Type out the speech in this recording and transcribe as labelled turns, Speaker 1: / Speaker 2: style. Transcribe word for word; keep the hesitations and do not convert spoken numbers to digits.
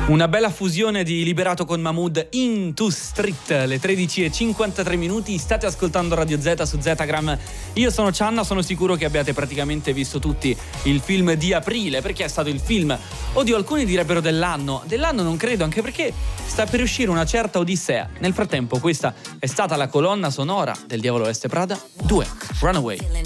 Speaker 1: Una bella fusione di Liberato con Mahmood, Into Street, le tredici e cinquantatré minuti, state ascoltando Radio Z su Zetagram. Io sono Cianna, sono sicuro che abbiate praticamente visto tutti il film di aprile, perché è stato il film, oddio, alcuni direbbero dell'anno, dell'anno non credo, anche perché sta per uscire Una certa Odissea. Nel frattempo questa è stata la colonna sonora del Diavolo Veste Prada due, Runaway.